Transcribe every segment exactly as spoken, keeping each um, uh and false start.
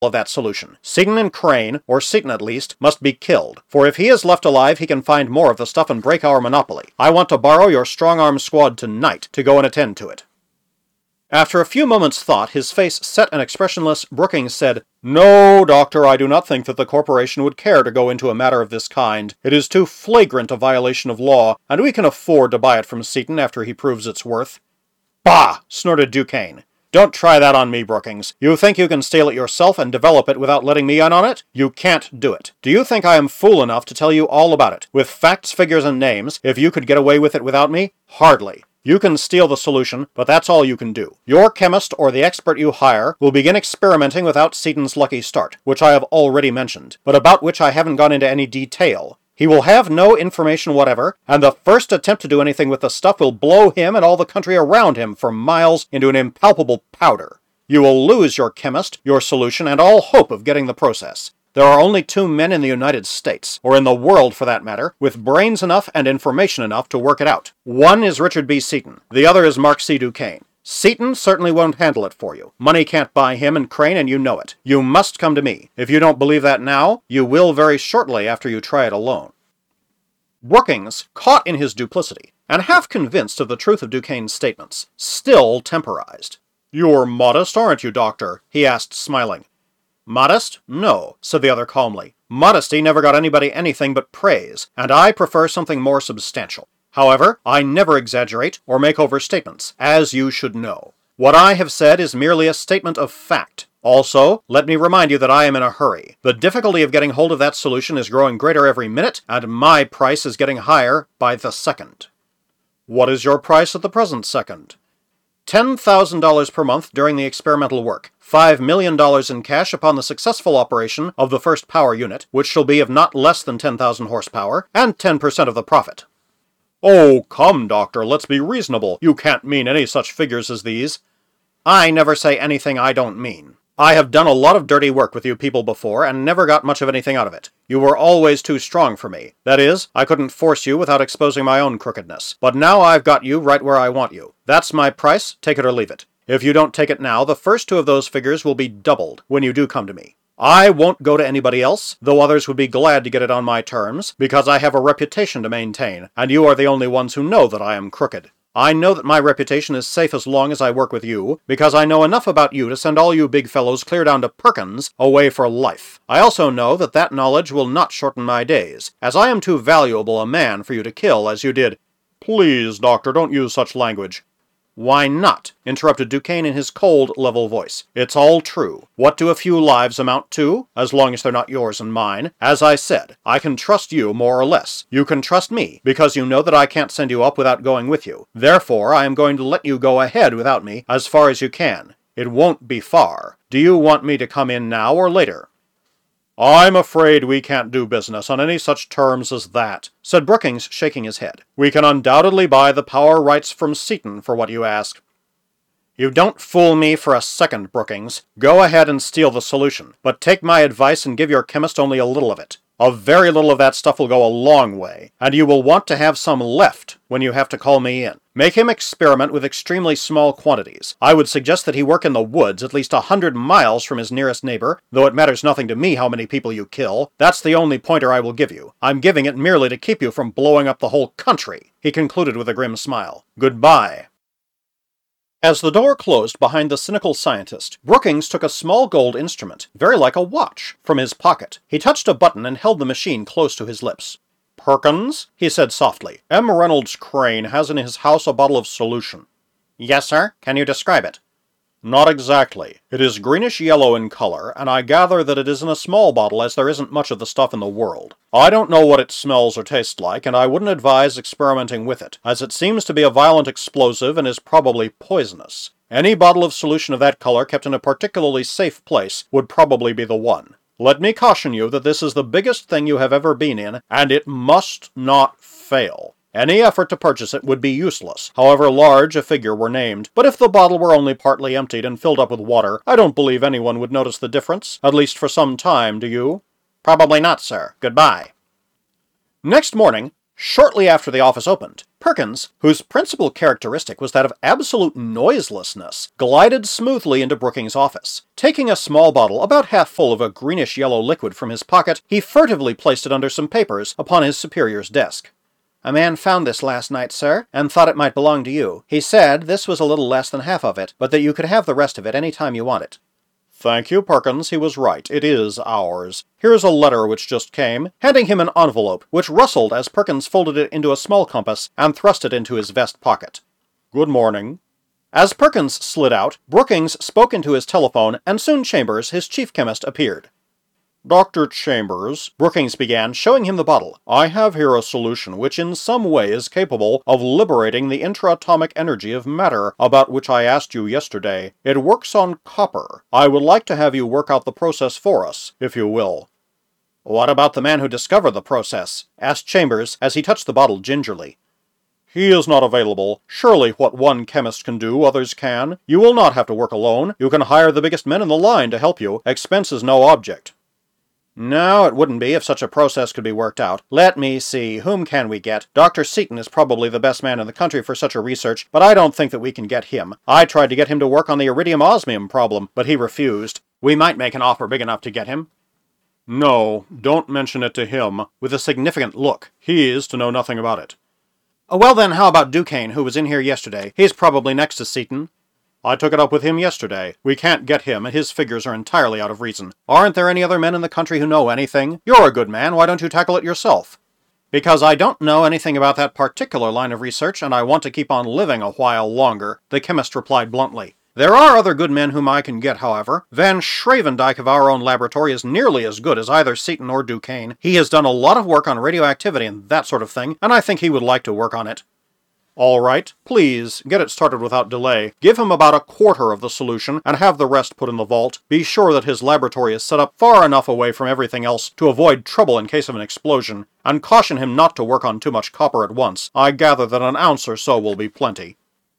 of that solution. Seaton and Crane, or Seaton at least, must be killed, for if he is left alive he can find more of the stuff and break our monopoly. I want to borrow your strong-arm squad tonight to go and attend to it." After a few moments' thought, his face set and expressionless, Brookings said, "No, Doctor, I do not think that the corporation would care to go into a matter of this kind. It is too flagrant a violation of law, and we can afford to buy it from Seaton after he proves its worth." "Bah!" snorted Duquesne. "Don't try that on me, Brookings. You think you can steal it yourself and develop it without letting me in on it? You can't do it. Do you think I am fool enough to tell you all about it, with facts, figures, and names, if you could get away with it without me? Hardly. You can steal the solution, but that's all you can do. Your chemist or the expert you hire will begin experimenting without Seaton's lucky start, which I have already mentioned, but about which I haven't gone into any detail. He will have no information whatever, and the first attempt to do anything with the stuff will blow him and all the country around him for miles into an impalpable powder. You will lose your chemist, your solution, and all hope of getting the process. There are only two men in the United States, or in the world for that matter, with brains enough and information enough to work it out. One is Richard B. Seaton. The other is Mark C. Duquesne. Seaton certainly won't handle it for you. Money can't buy him and Crane, and you know it. You must come to me. If you don't believe that now, you will very shortly after you try it alone." Brookings, caught in his duplicity, and half convinced of the truth of Duquesne's statements, still temporized. "You're modest, aren't you, Doctor?" he asked, smiling. "Modest? No," said the other calmly. "Modesty never got anybody anything but praise, and I prefer something more substantial. However, I never exaggerate or make overstatements, as you should know. What I have said is merely a statement of fact. Also, let me remind you that I am in a hurry. The difficulty of getting hold of that solution is growing greater every minute, and my price is getting higher by the second." "What is your price at the present second?" ten thousand dollars per month during the experimental work, five million dollars in cash upon the successful operation of the first power unit, which shall be of not less than ten thousand horsepower, and ten percent of the profit." "Oh, come, Doctor, let's be reasonable. You can't mean any such figures as these." "I never say anything I don't mean. I have done a lot of dirty work with you people before, and never got much of anything out of it. You were always too strong for me. That is, I couldn't force you without exposing my own crookedness. But now I've got you right where I want you. That's my price, take it or leave it. If you don't take it now, the first two of those figures will be doubled when you do come to me. I won't go to anybody else, though others would be glad to get it on my terms, because I have a reputation to maintain, and you are the only ones who know that I am crooked. I know that my reputation is safe as long as I work with you, because I know enough about you to send all you big fellows clear down to Perkins away for life. I also know that that knowledge will not shorten my days, as I am too valuable a man for you to kill as you did." "Please, Doctor, don't use such language." "Why not?" interrupted Duquesne in his cold, level voice. "It's all true. What do a few lives amount to, as long as they're not yours and mine? As I said, I can trust you more or less. You can trust me, because you know that I can't send you up without going with you. Therefore, I am going to let you go ahead without me as far as you can. It won't be far. Do you want me to come in now or later?" "I'm afraid we can't do business on any such terms as that," said Brookings, shaking his head. "We can undoubtedly buy the power rights from Seaton for what you ask." "You don't fool me for a second, Brookings. Go ahead and steal the solution, but take my advice and give your chemist only a little of it. A very little of that stuff will go a long way, and you will want to have some left when you have to call me in. Make him experiment with extremely small quantities. I would suggest that he work in the woods at least a hundred miles from his nearest neighbor, though it matters nothing to me how many people you kill. That's the only pointer I will give you. I'm giving it merely to keep you from blowing up the whole country," he concluded with a grim smile. "Goodbye." As the door closed behind the cynical scientist, Brookings took a small gold instrument, very like a watch, from his pocket. He touched a button and held the machine close to his lips. "Perkins," he said softly, "M. Reynolds Crane has in his house a bottle of solution." "Yes, sir. Can you describe it?" "Not exactly. It is greenish-yellow in color, and I gather that it is in a small bottle as there isn't much of the stuff in the world. I don't know what it smells or tastes like, and I wouldn't advise experimenting with it, as it seems to be a violent explosive and is probably poisonous. Any bottle of solution of that color kept in a particularly safe place would probably be the one. Let me caution you that this is the biggest thing you have ever been in, and it must not fail. Any effort to purchase it would be useless, however large a figure were named, but if the bottle were only partly emptied and filled up with water, I don't believe anyone would notice the difference, at least for some time, do you?" "Probably not, sir. Goodbye." Next morning, shortly after the office opened, Perkins, whose principal characteristic was that of absolute noiselessness, glided smoothly into Brookings' office. Taking a small bottle about half full of a greenish-yellow liquid from his pocket, he furtively placed it under some papers upon his superior's desk. "A man found this last night, sir, and thought it might belong to you. He said this was a little less than half of it, but that you could have the rest of it any time you want it." "Thank you, Perkins. He was right. It is ours. Here's a letter which just came," handing him an envelope, which rustled as Perkins folded it into a small compass and thrust it into his vest pocket. "Good morning." As Perkins slid out, Brookings spoke into his telephone, and soon Chambers, his chief chemist, appeared. "Doctor Chambers," Brookings began, showing him the bottle, "I have here a solution which in some way is capable of liberating the intraatomic energy of matter about which I asked you yesterday. It works on copper. I would like to have you work out the process for us, if you will." "What about the man who discovered the process?" asked Chambers as he touched the bottle gingerly. "He is not available. Surely what one chemist can do, others can. You will not have to work alone. You can hire the biggest men in the line to help you. Expense is no object." "No, it wouldn't be if such a process could be worked out. Let me see, whom can we get? Doctor Seton is probably the best man in the country for such a research, but I don't think that we can get him. I tried to get him to work on the iridium-osmium problem, but he refused. We might make an offer big enough to get him." "No, don't mention it to him," with a significant look. "He is to know nothing about it." Oh, well then, how about Duquesne, who was in here yesterday? He's probably next to Seton." "I took it up with him yesterday. We can't get him, and his figures are entirely out of reason. Aren't there any other men in the country who know anything? You're a good man, why don't you tackle it yourself?" "Because I don't know anything about that particular line of research, and I want to keep on living a while longer," the chemist replied bluntly. "There are other good men whom I can get, however. Van Schravendijk of our own laboratory is nearly as good as either Seton or Duquesne. He has done a lot of work on radioactivity and that sort of thing, and I think he would like to work on it." "All right. Please, get it started without delay. Give him about a quarter of the solution, and have the rest put in the vault. Be sure that his laboratory is set up far enough away from everything else to avoid trouble in case of an explosion, and caution him not to work on too much copper at once. I gather that an ounce or so will be plenty."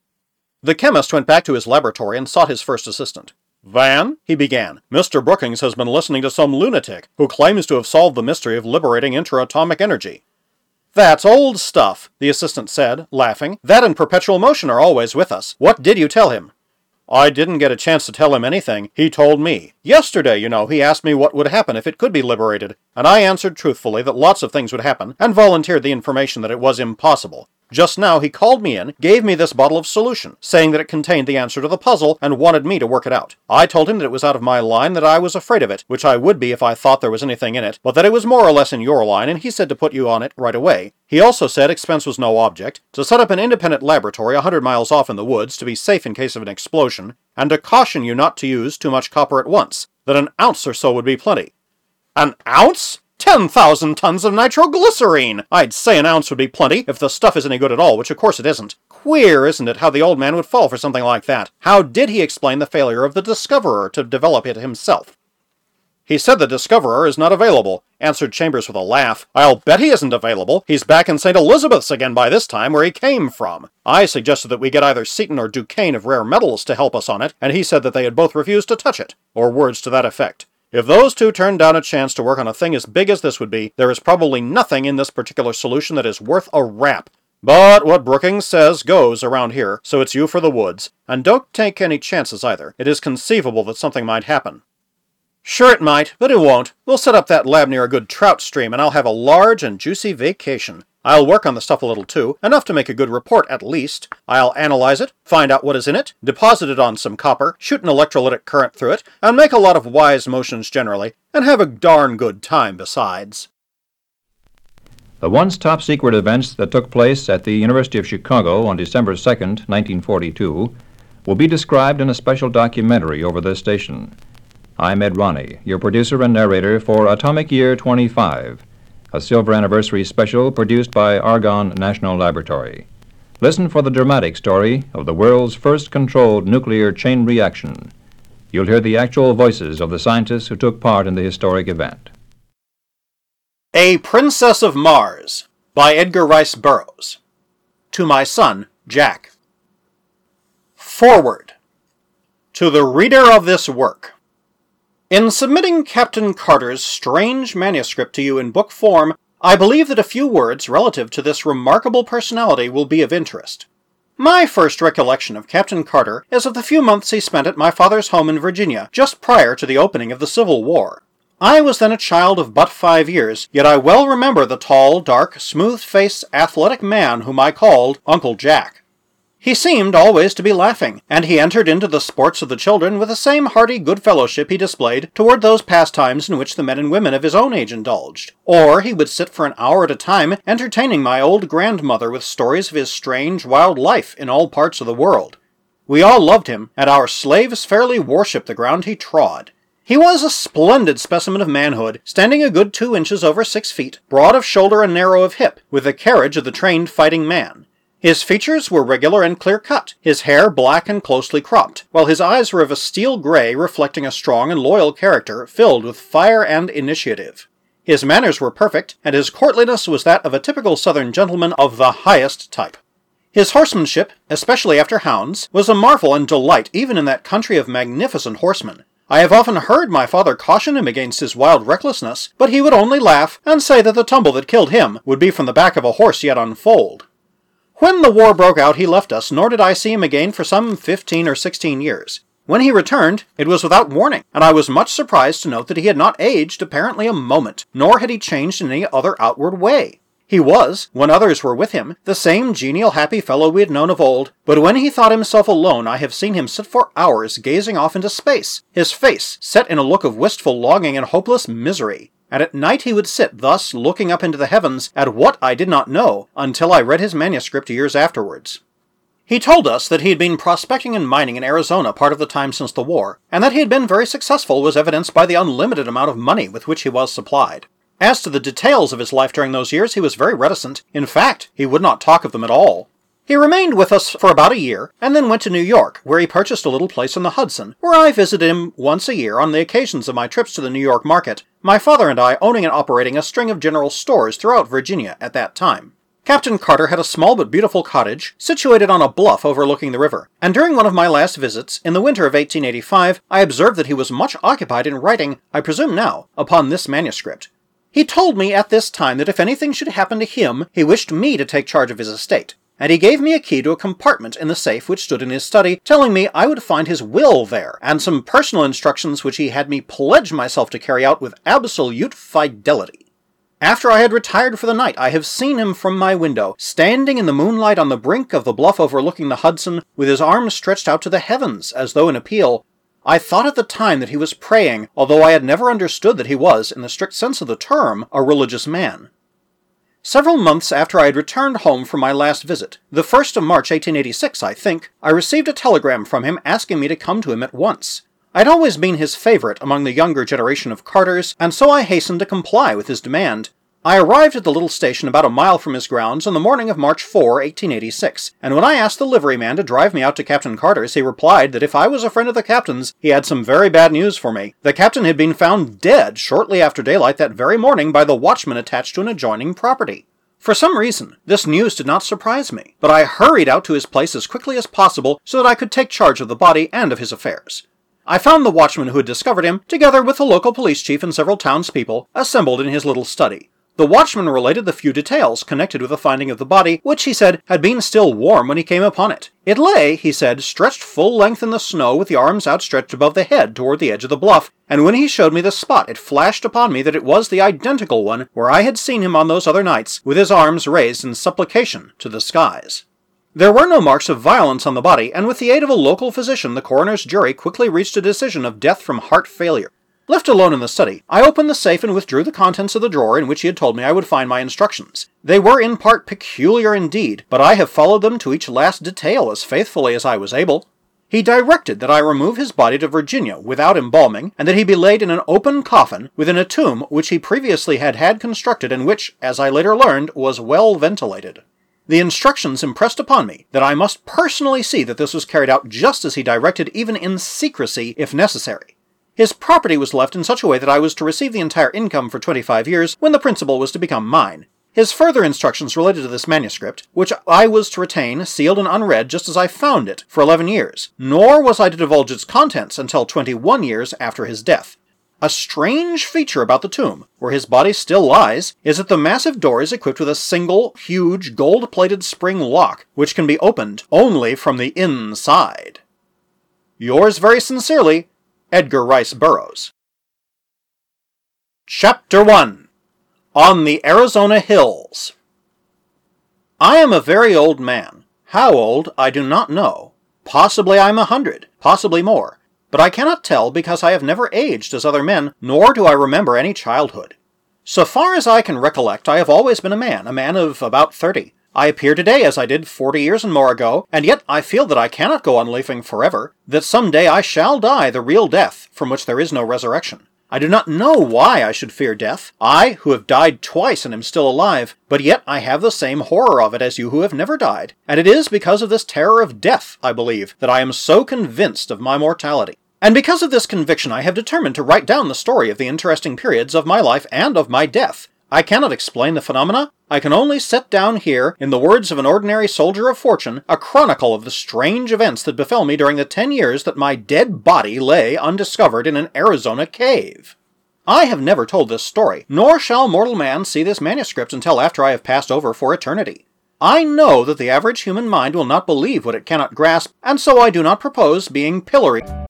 The chemist went back to his laboratory and sought his first assistant. "Van," he began, "Mister Brookings has been listening to some lunatic who claims to have solved the mystery of liberating intraatomic energy." "That's old stuff," the assistant said, laughing. "That and perpetual motion are always with us. What did you tell him?" "I didn't get a chance to tell him anything. He told me. Yesterday, you know, he asked me what would happen if it could be liberated, and I answered truthfully that lots of things would happen, and volunteered the information that it was impossible. Just now he called me in, gave me this bottle of solution, saying that it contained the answer to the puzzle, and wanted me to work it out. I told him that it was out of my line, that I was afraid of it, which I would be if I thought there was anything in it, but that it was more or less in your line, and he said to put you on it right away. He also said expense was no object, to set up an independent laboratory a hundred miles off in the woods to be safe in case of an explosion, and to caution you not to use too much copper at once, that an ounce or so would be plenty." "An ounce? Ten thousand tons of nitroglycerine! I'd say an ounce would be plenty, if the stuff is any good at all, which of course it isn't. Queer, isn't it, how the old man would fall for something like that? How did he explain the failure of the discoverer to develop it himself?" "He said the discoverer is not available," answered Chambers with a laugh. "I'll bet he isn't available. He's back in Saint Elizabeth's again by this time, where he came from. I suggested that we get either Seton or Duquesne of Rare Metals to help us on it, and he said that they had both refused to touch it, or words to that effect. If those two turned down a chance to work on a thing as big as this would be, there is probably nothing in this particular solution that is worth a rap. But what Brookings says goes around here, so it's you for the woods. And don't take any chances either. It is conceivable that something might happen." "Sure it might, but it won't. We'll set up that lab near a good trout stream, and I'll have a large and juicy vacation. I'll work on the stuff a little too, enough to make a good report at least. I'll analyze it, find out what is in it, deposit it on some copper, shoot an electrolytic current through it, and make a lot of wise motions generally, and have a darn good time besides." The once top-secret events that took place at the University of Chicago on December second, nineteen forty-two, will be described in a special documentary over this station. I'm Ed Ronnie, your producer and narrator for Atomic Year twenty-five, a silver anniversary special produced by Argonne National Laboratory. Listen for the dramatic story of the world's first controlled nuclear chain reaction. You'll hear the actual voices of the scientists who took part in the historic event. A Princess of Mars by Edgar Rice Burroughs. To my son, Jack. Forward. To the reader of this work. In submitting Captain Carter's strange manuscript to you in book form, I believe that a few words relative to this remarkable personality will be of interest. My first recollection of Captain Carter is of the few months he spent at my father's home in Virginia, just prior to the opening of the Civil War. I was then a child of but five years, yet I well remember the tall, dark, smooth-faced, athletic man whom I called Uncle Jack. He seemed always to be laughing, and he entered into the sports of the children with the same hearty good fellowship he displayed toward those pastimes in which the men and women of his own age indulged. Or he would sit for an hour at a time entertaining my old grandmother with stories of his strange, wild life in all parts of the world. We all loved him, and our slaves fairly worshipped the ground he trod. He was a splendid specimen of manhood, standing a good two inches over six feet, broad of shoulder and narrow of hip, with the carriage of the trained fighting man. His features were regular and clear-cut, his hair black and closely cropped, while his eyes were of a steel gray reflecting a strong and loyal character filled with fire and initiative. His manners were perfect, and his courtliness was that of a typical Southern gentleman of the highest type. His horsemanship, especially after hounds, was a marvel and delight even in that country of magnificent horsemen. I have often heard my father caution him against his wild recklessness, but he would only laugh and say that the tumble that killed him would be from the back of a horse yet unfoaled. When the war broke out, he left us, nor did I see him again for some fifteen or sixteen years. When he returned, it was without warning, and I was much surprised to note that he had not aged apparently a moment, nor had he changed in any other outward way. He was, when others were with him, the same genial, happy fellow we had known of old, but when he thought himself alone, I have seen him sit for hours gazing off into space, his face set in a look of wistful longing and hopeless misery. And at night he would sit thus, looking up into the heavens, at what I did not know, until I read his manuscript years afterwards. He told us that he had been prospecting and mining in Arizona part of the time since the war, and that he had been very successful was evidenced by the unlimited amount of money with which he was supplied. As to the details of his life during those years, he was very reticent. In fact, he would not talk of them at all. He remained with us for about a year, and then went to New York, where he purchased a little place on the Hudson, where I visited him once a year on the occasions of my trips to the New York market, my father and I owning and operating a string of general stores throughout Virginia at that time. Captain Carter had a small but beautiful cottage, situated on a bluff overlooking the river, and during one of my last visits, in the winter of eighteen eighty-five, I observed that he was much occupied in writing, I presume now, upon this manuscript. He told me at this time that if anything should happen to him, he wished me to take charge of his estate, and he gave me a key to a compartment in the safe which stood in his study, telling me I would find his will there, and some personal instructions which he had me pledge myself to carry out with absolute fidelity. After I had retired for the night, I have seen him from my window, standing in the moonlight on the brink of the bluff overlooking the Hudson, with his arms stretched out to the heavens, as though in appeal. I thought at the time that he was praying, although I had never understood that he was, in the strict sense of the term, a religious man. Several months after I had returned home from my last visit, the first of March eighteen eighty-six, I think, I received a telegram from him asking me to come to him at once. I had always been his favorite among the younger generation of Carters, and so I hastened to comply with his demand. I arrived at the little station about a mile from his grounds on the morning of March fourth, eighteen eighty-six, and when I asked the liveryman to drive me out to Captain Carter's, he replied that if I was a friend of the captain's, he had some very bad news for me. The captain had been found dead shortly after daylight that very morning by the watchman attached to an adjoining property. For some reason, this news did not surprise me, but I hurried out to his place as quickly as possible so that I could take charge of the body and of his affairs. I found the watchman who had discovered him, together with the local police chief and several townspeople, assembled in his little study. The watchman related the few details connected with the finding of the body, which, he said, had been still warm when he came upon it. It lay, he said, stretched full length in the snow with the arms outstretched above the head toward the edge of the bluff, and when he showed me the spot it flashed upon me that it was the identical one where I had seen him on those other nights, with his arms raised in supplication to the skies. There were no marks of violence on the body, and with the aid of a local physician, the coroner's jury quickly reached a decision of death from heart failure. Left alone in the study, I opened the safe and withdrew the contents of the drawer in which he had told me I would find my instructions. They were in part peculiar indeed, but I have followed them to each last detail as faithfully as I was able. He directed that I remove his body to Virginia without embalming, and that he be laid in an open coffin within a tomb which he previously had had constructed and which, as I later learned, was well ventilated. The instructions impressed upon me that I must personally see that this was carried out just as he directed, even in secrecy if necessary. His property was left in such a way that I was to receive the entire income for twenty-five years, when the principal was to become mine. His further instructions related to this manuscript, which I was to retain, sealed and unread just as I found it, for eleven years, nor was I to divulge its contents until twenty-one years after his death. A strange feature about the tomb, where his body still lies, is that the massive door is equipped with a single, huge, gold-plated spring lock, which can be opened only from the inside. Yours very sincerely, Edgar Rice Burroughs. Chapter one. On the Arizona Hills. I am a very old man. How old, I do not know. Possibly I am a hundred, possibly more. But I cannot tell because I have never aged as other men, nor do I remember any childhood. So far as I can recollect, I have always been a man, a man of about thirty. I appear today as I did forty years and more ago, and yet I feel that I cannot go on living forever, that some day I shall die the real death, from which there is no resurrection. I do not know why I should fear death, I who have died twice and am still alive, but yet I have the same horror of it as you who have never died, and it is because of this terror of death, I believe, that I am so convinced of my mortality. And because of this conviction I have determined to write down the story of the interesting periods of my life and of my death. I cannot explain the phenomena, I can only set down here, in the words of an ordinary soldier of fortune, a chronicle of the strange events that befell me during the ten years that my dead body lay undiscovered in an Arizona cave. I have never told this story, nor shall mortal man see this manuscript until after I have passed over for eternity. I know that the average human mind will not believe what it cannot grasp, and so I do not propose being pilloried.